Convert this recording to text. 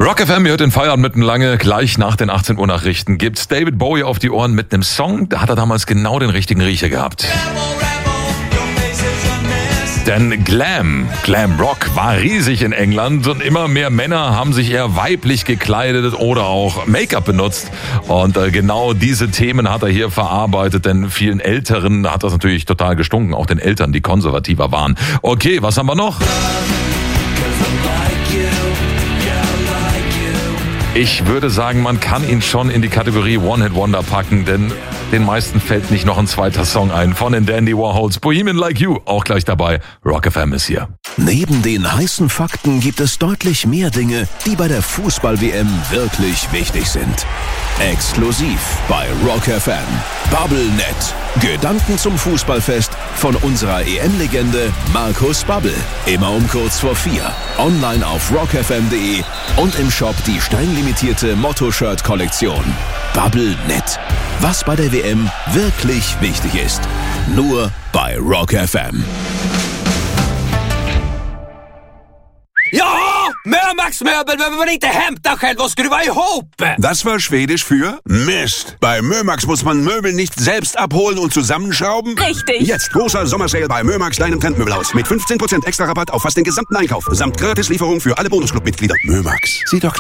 Rock FM, ihr hört den Feierabend mitten lange. Gleich nach den 18 Uhr Nachrichten gibt's David Bowie auf die Ohren mit einem Song. Da hat er damals genau den richtigen Riecher gehabt. Denn Glam Rock war riesig in England und immer mehr Männer haben sich eher weiblich gekleidet oder auch Make-up benutzt. Und genau diese Themen hat er hier verarbeitet, denn vielen Älteren hat das natürlich total gestunken, auch den Eltern, die konservativer waren. Okay, was haben wir noch? Ich würde sagen, man kann ihn schon in die Kategorie One-Hit-Wonder packen, denn den meisten fällt nicht noch ein zweiter Song ein. Von den Dandy Warhols, Bohemian Like You, auch gleich dabei. Rock FM ist hier. Neben den heißen Fakten gibt es deutlich mehr Dinge, die bei der Fußball-WM wirklich wichtig sind. Exklusiv bei Rock FM. BubbleNet. Gedanken zum Fußballfest von unserer EM-Legende Markus Babbel. Immer um kurz vor 4. Online auf rockfm.de und im Shop die steinlimitierte Motto-Shirt-Kollektion. BubbleNet. Was bei der WM wirklich wichtig ist. Nur bei Rock FM. Ja, Mömax-Möbel behöver man inte hämta själv och skruva ihop. Das war Schwedisch für Mist. Bei Mömax muss man Möbel nicht selbst abholen und zusammenschrauben. Richtig. Jetzt großer Sommersale bei Mömax, deinem Trendmöbelhaus. Mit 15% extra Rabatt auf fast den gesamten Einkauf. Samt Gratislieferung für alle Bonusclub-Mitglieder. Mömax. Sieht doch